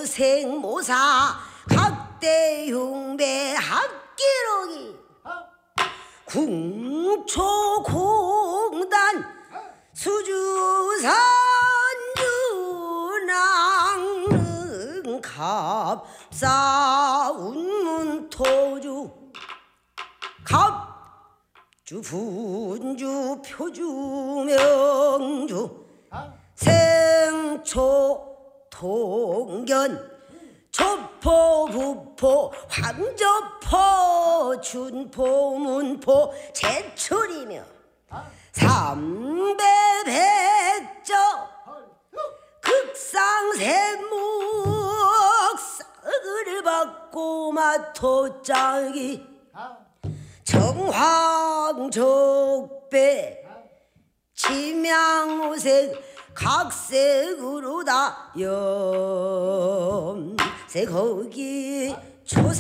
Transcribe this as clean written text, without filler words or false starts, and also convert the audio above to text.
생모사 각대 흉배 합기록이 궁초공단 수주산주낭 갑사운문토주 갑주 분주 표주명주 생초 동견 조포 부포 황저포 준포 문포 제철이며 삼배백저 극상샘묵상을 받고 마토짝이 정황적배 침양오색 각색으로 다 염색 거기 초사